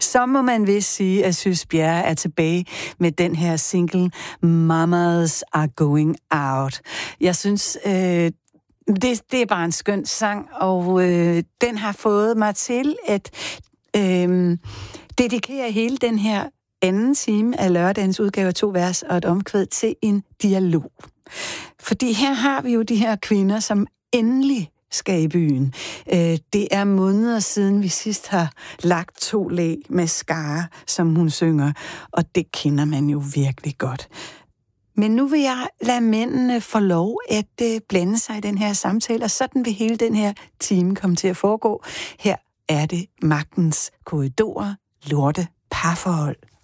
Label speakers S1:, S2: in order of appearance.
S1: Så må man vist sige, at Sys Bjerre er tilbage med den her single, Mamas Are Going Out. Jeg synes, det er bare en skøn sang, og den har fået mig til at dedikere hele den her anden time af lørdagens udgave af 2 vers og et omkvæd til en dialog. Fordi her har vi jo de her kvinder, som endelig skal i byen. Det er måneder siden, vi sidst har lagt 2 lag mascara, som hun synger, og det kender man jo virkelig godt. Men nu vil jeg lade mændene få lov at blande sig i den her samtale, og sådan vil hele den her time komme til at foregå. Her er det magtens korridorer, lorte parforhold.